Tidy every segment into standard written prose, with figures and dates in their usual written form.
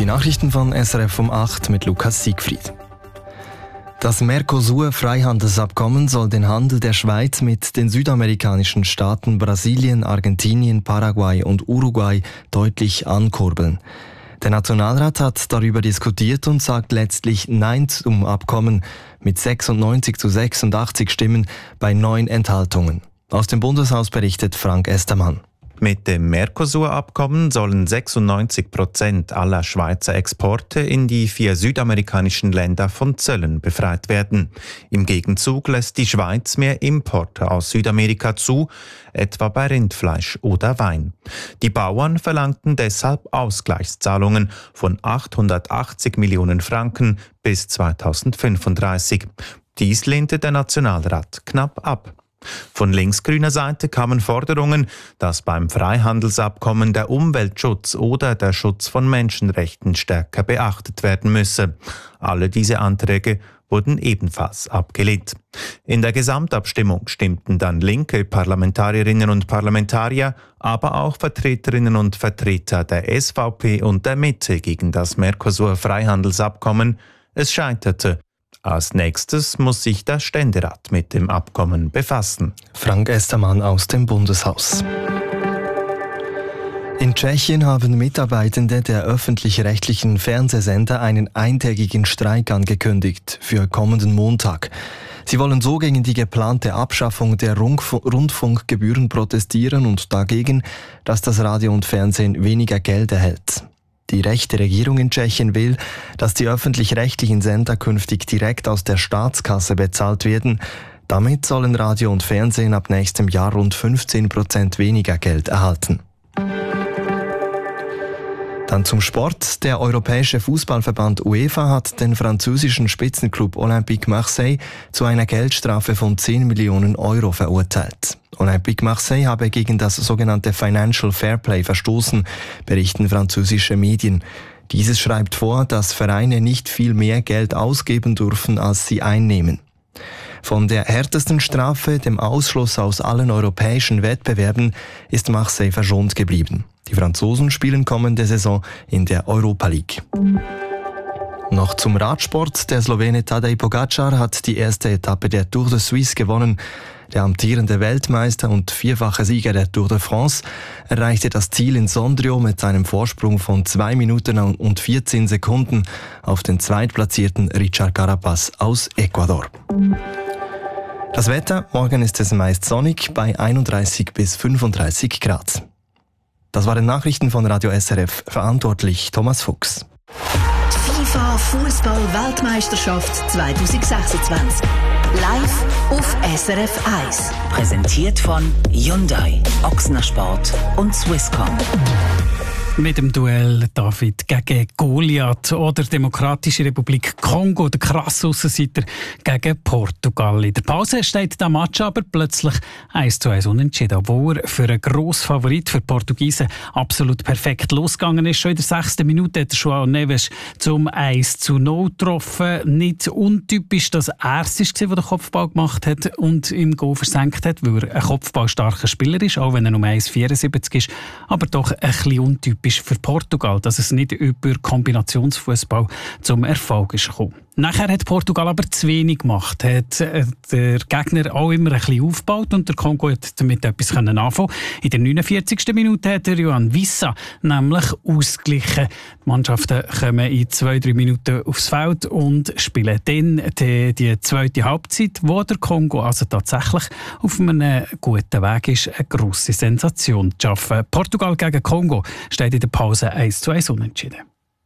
Die Nachrichten von SRF um 8 mit Lukas Siegfried. Das Mercosur-Freihandelsabkommen soll den Handel der Schweiz mit den südamerikanischen Staaten Brasilien, Argentinien, Paraguay und Uruguay deutlich ankurbeln. Der Nationalrat hat darüber diskutiert und sagt letztlich Nein zum Abkommen mit 96 zu 86 Stimmen bei 9 Enthaltungen. Aus dem Bundeshaus berichtet Frank Estermann. Mit dem Mercosur-Abkommen sollen 96% aller Schweizer Exporte in die 4 südamerikanischen Länder von Zöllen befreit werden. Im Gegenzug lässt die Schweiz mehr Importe aus Südamerika zu, etwa bei Rindfleisch oder Wein. Die Bauern verlangten deshalb Ausgleichszahlungen von 880 Millionen Franken bis 2035. Dies lehnte der Nationalrat knapp ab. Von linksgrüner Seite kamen Forderungen, dass beim Freihandelsabkommen der Umweltschutz oder der Schutz von Menschenrechten stärker beachtet werden müsse. Alle diese Anträge wurden ebenfalls abgelehnt. In der Gesamtabstimmung stimmten dann linke Parlamentarierinnen und Parlamentarier, aber auch Vertreterinnen und Vertreter der SVP und der Mitte gegen das Mercosur-Freihandelsabkommen. Es scheiterte. Als nächstes muss sich der Ständerat mit dem Abkommen befassen. Frank Estermann aus dem Bundeshaus. In Tschechien haben Mitarbeitende der öffentlich-rechtlichen Fernsehsender einen eintägigen Streik angekündigt für kommenden Montag. Sie wollen so gegen die geplante Abschaffung der Rundfunkgebühren protestieren und dagegen, dass das Radio und Fernsehen weniger Geld erhält. Die rechte Regierung in Tschechien will, dass die öffentlich-rechtlichen Sender künftig direkt aus der Staatskasse bezahlt werden. Damit sollen Radio und Fernsehen ab nächstem Jahr rund 15% weniger Geld erhalten. Dann zum Sport. Der Europäische Fußballverband UEFA hat den französischen Spitzenklub Olympique Marseille zu einer Geldstrafe von 10 Millionen Euro verurteilt. Olympique Marseille habe gegen das sogenannte Financial Fairplay verstoßen, berichten französische Medien. Dieses schreibt vor, dass Vereine nicht viel mehr Geld ausgeben dürfen, als sie einnehmen. Von der härtesten Strafe, dem Ausschluss aus allen europäischen Wettbewerben, ist Marseille verschont geblieben. Die Franzosen spielen kommende Saison in der Europa League. Noch zum Radsport. Der Slowene Tadej Pogačar hat die erste Etappe der Tour de Suisse gewonnen. Der amtierende Weltmeister und vierfache Sieger der Tour de France erreichte das Ziel in Sondrio mit einem Vorsprung von 2 Minuten und 14 Sekunden auf den zweitplatzierten Richard Carapaz aus Ecuador. Das Wetter, morgen ist es meist sonnig bei 31 bis 35 Grad. Das waren Nachrichten von Radio SRF, verantwortlich Thomas Fuchs. FIFA Fußball-Weltmeisterschaft 2026. Live auf SRF 1. Präsentiert von Hyundai, Ochsner Sport und Swisscom. Mit dem Duell David gegen Goliath oder Demokratische Republik Kongo, der krasse Aussenseiter gegen Portugal. In der Pause steht der Match aber plötzlich 1:1 unentschieden, obwohl er für einen grossen Favorit für die Portugiesen absolut perfekt losgegangen ist. Schon in der 6. Minute hat João Neves zum 1:0 getroffen. Nicht untypisch, dass er es war, der den Kopfball gemacht hat und im Goal versenkt hat, weil er ein kopfballstarker Spieler ist, auch wenn er um 1,74 ist, aber doch ein bisschen untypisch für Portugal, dass es nicht über Kombinationsfußball zum Erfolg ist gekommen. Nachher hat Portugal aber zu wenig gemacht, hat der Gegner auch immer ein bisschen aufgebaut und der Kongo hat damit etwas anfangen. In der 49. Minute hat der Yohan Wissa nämlich ausgeglichen. Die Mannschaften kommen in 2-3 Minuten aufs Feld und spielen dann die zweite Halbzeit, wo der Kongo also tatsächlich auf einem guten Weg ist, eine grosse Sensation zu schaffen. Portugal gegen Kongo steht in der Pause 1:1 unentschieden.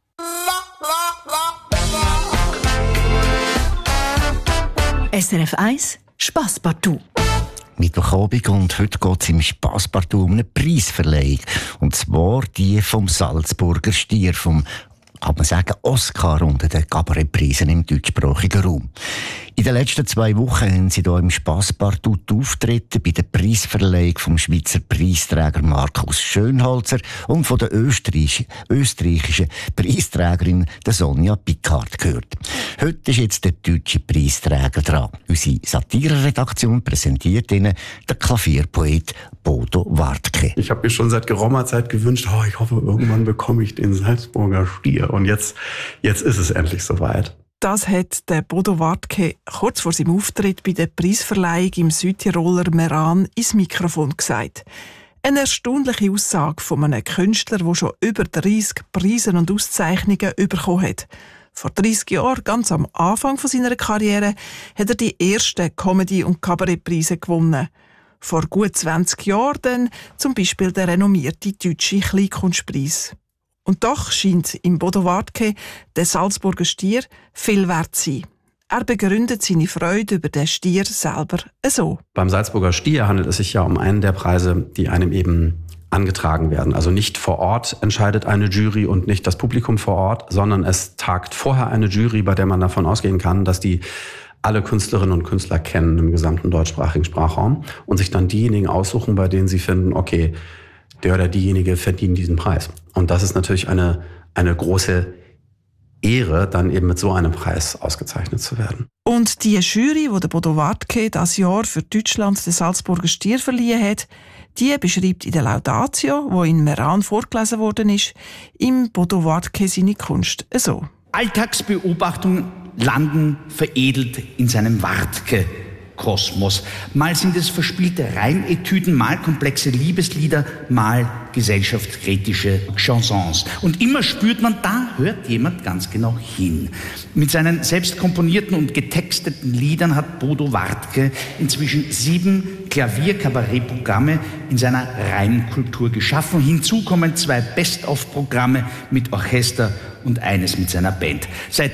SRF 1 Spasspartout. Mittwochabend und heute geht es im Spasspartout um eine Preisverleihung. Und zwar die vom Salzburger Stier, vom, kann man sagen, Oscar unter den Kabarettpreisen im deutschsprachigen Raum. In den letzten 2 Wochen haben sie hier im Spasspartout auftreten bei der Preisverleihung vom Schweizer Preisträger Markus Schönholzer und von der österreichischen Preisträgerin der Sonja Pickard gehört. Heute ist jetzt der deutsche Preisträger dran. Unsere Satire-Redaktion präsentiert Ihnen den Klavierpoet Bodo Wartke. Ich habe mir schon seit geraumer Zeit gewünscht, ich hoffe, irgendwann bekomme ich den Salzburger Stier. Und jetzt ist es endlich soweit. Das hat der Bodo Wartke kurz vor seinem Auftritt bei der Preisverleihung im Südtiroler Meran ins Mikrofon gesagt. Eine erstaunliche Aussage von einem Künstler, der schon über 30 Preise und Auszeichnungen bekommen hat. Vor 30 Jahren, ganz am Anfang seiner Karriere, hat er die ersten Comedy- und Kabarettpreise gewonnen. Vor gut 20 Jahren dann zum Beispiel der renommierte deutsche Kleinkunstpreis. Und doch scheint im Bodo Wartke der Salzburger Stier viel wert zu sein. Er begründet seine Freude über den Stier selber so. Beim Salzburger Stier handelt es sich ja um einen der Preise, die einem eben angetragen werden. Also nicht vor Ort entscheidet eine Jury und nicht das Publikum vor Ort, sondern es tagt vorher eine Jury, bei der man davon ausgehen kann, dass die alle Künstlerinnen und Künstler kennen im gesamten deutschsprachigen Sprachraum und sich dann diejenigen aussuchen, bei denen sie finden, okay, der oder diejenige verdient diesen Preis. Und das ist natürlich eine große Ehre, dann eben mit so einem Preis ausgezeichnet zu werden. Und die Jury, die der Bodo Wartke das Jahr für Deutschland den Salzburger Stier verliehen hat, die beschreibt in der Laudatio, die in Meran vorgelesen worden ist, im Bodo Wartke seine Kunst so. Alltagsbeobachtungen landen veredelt in seinem Wartke-Kosmos. Mal sind es verspielte Reimetüden, mal komplexe Liebeslieder, mal gesellschaftskritische Chansons. Und immer spürt man, da hört jemand ganz genau hin. Mit seinen selbst komponierten und getexteten Liedern hat Bodo Wartke inzwischen 7 Klavier-Kabarettprogramme in seiner Reimkultur geschaffen. Hinzu kommen 2 Best-of-Programme mit Orchester und eines mit seiner Band. Seit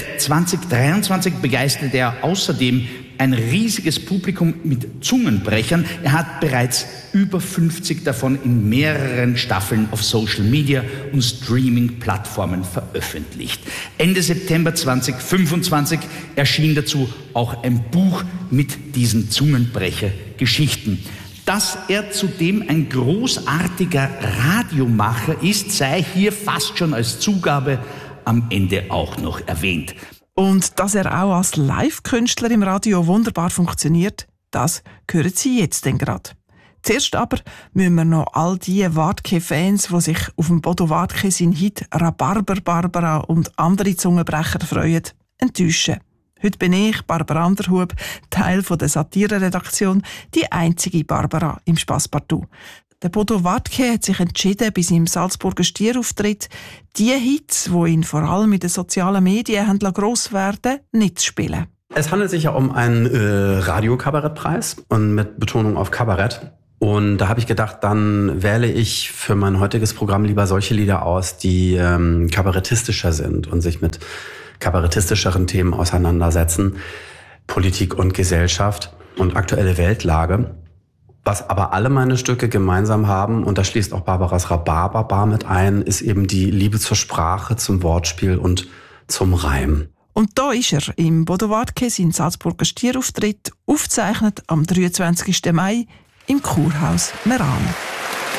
2023 begeistert er außerdem ein riesiges Publikum mit Zungenbrechern. Er hat bereits über 50 davon in mehreren Staffeln auf Social Media und Streaming-Plattformen veröffentlicht. Ende September 2025 erschien dazu auch ein Buch mit diesen Zungenbrecher-Geschichten. Dass er zudem ein großartiger Radiomacher ist, sei hier fast schon als Zugabe am Ende auch noch erwähnt. Und dass er auch als Live-Künstler im Radio wunderbar funktioniert, das hören Sie jetzt denn gerade. Zuerst aber müssen wir noch all die Wartke-Fans, die sich auf dem Bodo Wartke seinen Hit «Rhabarber Barbara» und andere Zungenbrecher freuen, enttäuschen. Heute bin ich, Barbara Anderhub, Teil der Satire-Redaktion, die einzige Barbara im Spasspartout. Der Bodo Wartke hat sich entschieden, bei seinem Salzburger Stierauftritt die Hits, die ihn vor allem in den sozialen Medien haben gross werden, nicht zu spielen. Es handelt sich ja um einen Radiokabarettpreis und mit Betonung auf Kabarett. Und da habe ich gedacht, dann wähle ich für mein heutiges Programm lieber solche Lieder aus, die kabarettistischer sind und sich mit kabarettistischeren Themen auseinandersetzen. Politik und Gesellschaft und aktuelle Weltlage. Was aber alle meine Stücke gemeinsam haben, und da schließt auch Barbaras Rhabarber mit ein, ist eben die Liebe zur Sprache, zum Wortspiel und zum Reim. Und da ist er, im Bodo Wartke, sein Salzburger Stierauftritt, aufgezeichnet am 23. Mai im Kurhaus Meran.